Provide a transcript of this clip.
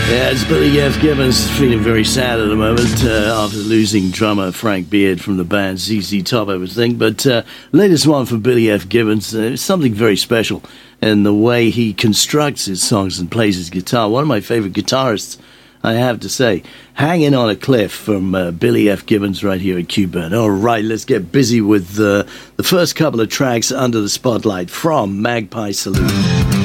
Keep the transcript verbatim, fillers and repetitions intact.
Yeah, it's Billy F. Gibbons, feeling very sad at the moment uh, after losing drummer Frank Beard from the band Z Z Top, I would think. But uh, latest one from Billy F. Gibbons, uh, something very special in the way he constructs his songs and plays his guitar. One of my favorite guitarists, I have to say. Hanging on a Cliff from uh, Billy F. Gibbons right here at Q-Burn. All right, let's get busy with uh, the first couple of tracks under the spotlight from Magpie Saloon.